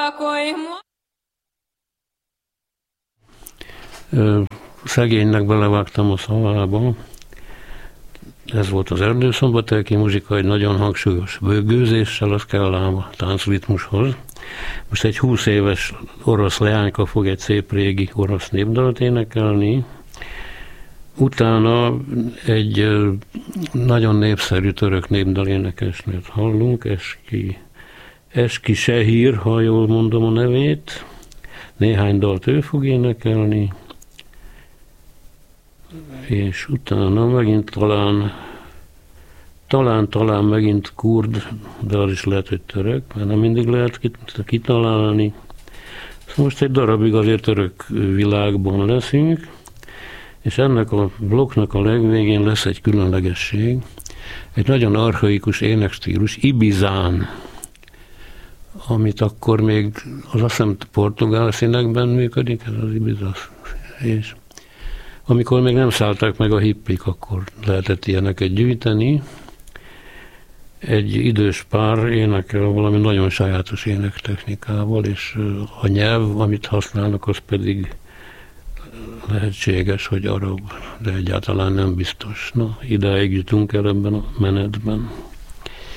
Szegénynek belevágtam a szavába. Ez volt az erdőszombatelki muzsika, egy nagyon hangsúlyos bőgőzéssel, az kell ám a táncritmushoz. Most egy 20 éves orosz leányka fog egy szép régi orosz népdalt énekelni. Utána egy nagyon népszerű török népdalénekesnőt hallunk, Eski Sehir, ha jól mondom a nevét. Néhány dalt ő fog énekelni, és utána megint talán megint kurd, de az is lehet, hogy török, mert nem mindig lehet kitalálni. Most egy darabig azért török világban leszünk, és ennek a blokknak a legvégén lesz egy különlegesség, egy nagyon archaikus énekstílus, ibizán, amit akkor még az azt hiszem portugál színekben működik, ez az ibiza, és amikor még nem szállták meg a hippik, akkor lehetett ilyeneket gyűjteni. Egy idős pár énekel valami nagyon sajátos énektechnikával, és a nyelv, amit használnak, az pedig lehetséges, hogy arab, de egyáltalán nem biztos. Na, idáig jutunk el ebben a menetben.